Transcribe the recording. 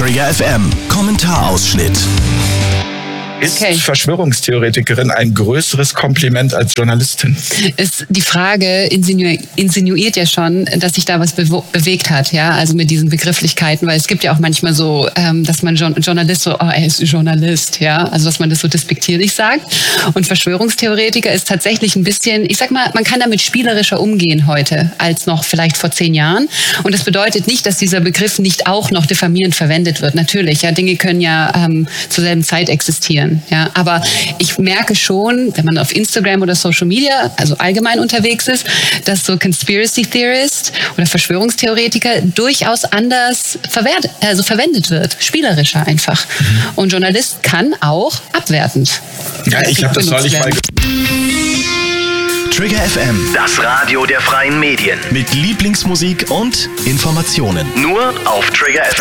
Trigger FM Kommentarausschnitt. Ist Verschwörungstheoretikerin ein größeres Kompliment als Journalistin? Die Frage insinuiert ja schon, dass sich da was bewegt hat, ja, also mit diesen Begrifflichkeiten, weil es gibt ja auch manchmal so, dass man Journalist so, er ist Journalist, ja, also dass man das so despektierlich sagt. Und Verschwörungstheoretiker ist tatsächlich ein bisschen, ich sag mal, man kann damit spielerischer umgehen heute als noch vielleicht vor 10 Jahren. Und das bedeutet nicht, dass dieser Begriff nicht auch noch diffamierend verwendet wird. Natürlich, ja, Dinge können ja zur selben Zeit existieren. Ja, aber ich merke schon, wenn man auf Instagram oder Social Media, also allgemein unterwegs ist, dass so Conspiracy Theorist oder Verschwörungstheoretiker durchaus anders verwendet wird, spielerischer einfach. Und Journalist kann auch abwertend. Ja, ich habe das neulich mal. Trigger FM, Das Radio der freien Medien. mit Lieblingsmusik und Informationen. Nur auf Trigger FM.